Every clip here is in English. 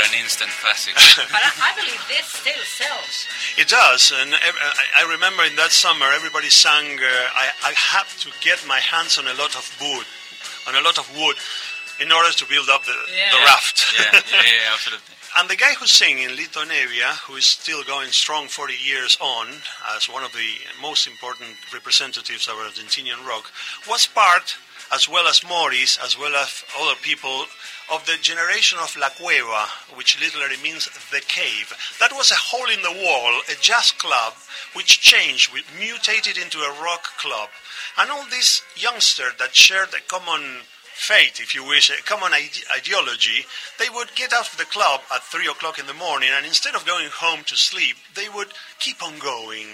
an instant classic. But I believe this still sells. It does, and I remember in that summer everybody sang. I had to get my hands on a lot of wood, in order to build up the raft. Yeah, absolutely. And the guy who's singing, Lito Nevia, who is still going strong 40 years on as one of the most important representatives of Argentinian rock, was part, as well as Morris, as well as other people, of the generation of La Cueva, which literally means the cave. That was a hole in the wall, a jazz club, which changed, mutated into a rock club. And all these youngsters that shared a common fate, if you wish, a common ideology, they would get out of the club at 3 o'clock in the morning, and instead of going home to sleep, they would keep on going.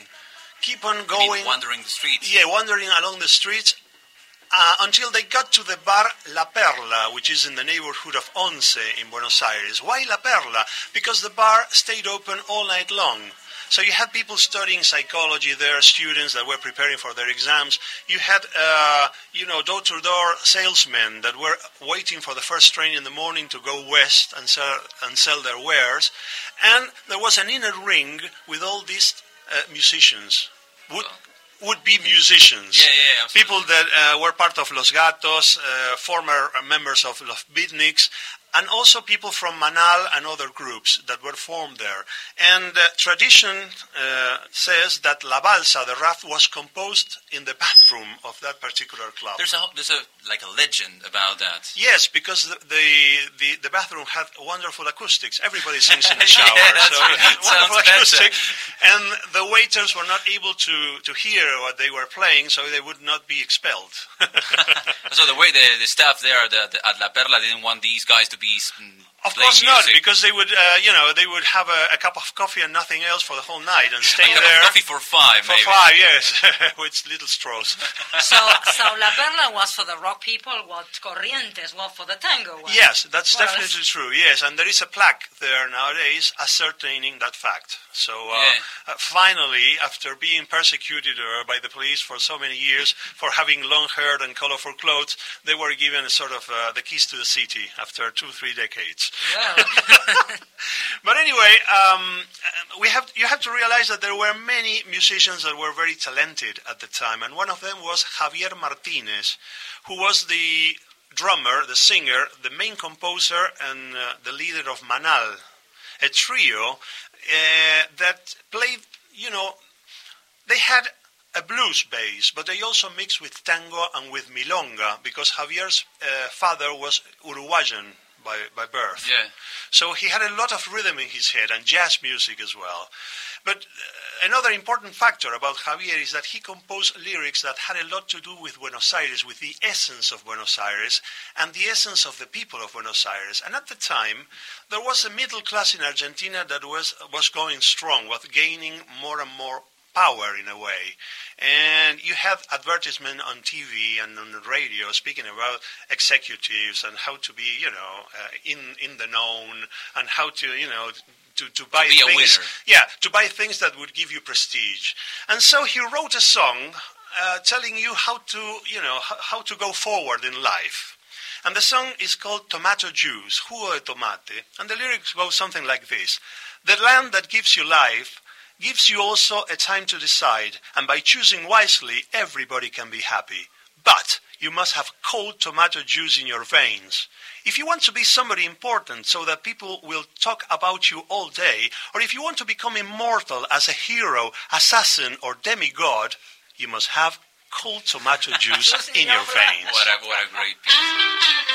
I mean, wandering the streets. Yeah, wandering along the streets, until they got to the bar La Perla, which is in the neighborhood of Once in Buenos Aires. Why La Perla? Because the bar stayed open all night long. So you had people studying psychology there, students that were preparing for their exams. You had, door-to-door salesmen that were waiting for the first train in the morning to go west and sell their wares. And there was an inner ring with all these musicians, would-be musicians. Yeah, absolutely. People that were part of Los Gatos, former members of Los Beatniks, and also people from Manal and other groups that were formed there. And tradition says that La Balsa, the raft, was composed in the bathroom of that particular club. There's a legend about that. Yes, because the bathroom had wonderful acoustics. Everybody sings in the shower. Yeah, so wonderful acoustics. And the waiters were not able to hear what they were playing, so they would not be expelled. So the way the staff there at La Perla didn't want these guys to be Of course not, because they would, they would have a cup of coffee and nothing else for the whole night and stay there. Coffee for five, maybe. For five, yes, with little straws. So La Perla was for the rock people, what Corrientes was for the tango ones. Yes, that's definitely true, yes, and there is a plaque there nowadays ascertaining that fact. So finally, after being persecuted by the police for so many years for having long hair and colorful clothes, they were given sort of the keys to the city after 2-3 decades. Yeah. But anyway, you have to realize that there were many musicians that were very talented at the time, and one of them was Javier Martinez, who was the drummer, the singer, the main composer, and the leader of Manal, a trio that played, they had a blues base, but they also mixed with tango and with milonga, because Javier's father was Uruguayan by birth. Yeah. So he had a lot of rhythm in his head and jazz music as well. But another important factor about Javier is that he composed lyrics that had a lot to do with Buenos Aires, with the essence of Buenos Aires and the essence of the people of Buenos Aires. And at the time, there was a middle class in Argentina that was going strong, was gaining more and more power in a way. And you have advertisement on TV and on the radio speaking about executives and how to be, in the known, and how to, to buy to be things. A winner. Yeah, to buy things that would give you prestige. And so he wrote a song telling you how to go forward in life. And the song is called Tomato Juice, Jugo de Tomate. And the lyrics go something like this: the land that gives you life gives you also a time to decide, and by choosing wisely, everybody can be happy. But you must have cold tomato juice in your veins. If you want to be somebody important so that people will talk about you all day, or if you want to become immortal as a hero, assassin, or demigod, you must have cold tomato juice in your veins. What a great piece.